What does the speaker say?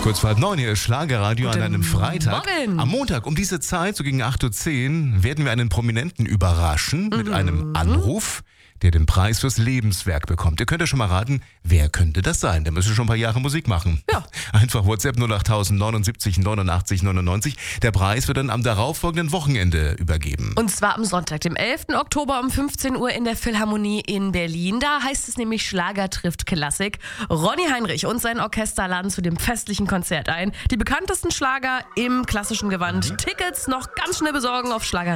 Kurz vor 8:30 hier ist Schlagerradio an einem Freitag. Morgen. Am Montag um diese Zeit, so gegen 8:10 Uhr, werden wir einen Prominenten überraschen mit einem Anruf, der den Preis fürs Lebenswerk bekommt. Ihr könnt ja schon mal raten, wer könnte das sein? Der müsste schon ein paar Jahre Musik machen. Ja. Einfach WhatsApp 08000 79 89 99. Der Preis wird dann am darauffolgenden Wochenende übergeben. Und zwar am Sonntag, dem 11. Oktober um 15 Uhr in der Philharmonie in Berlin. Da heißt es nämlich Schlager trifft Klassik. Ronny Heinrich und sein Orchester laden zu dem festlichen Konzert ein. Die bekanntesten Schlager im klassischen Gewand. Tickets noch ganz schnell besorgen auf Schlager.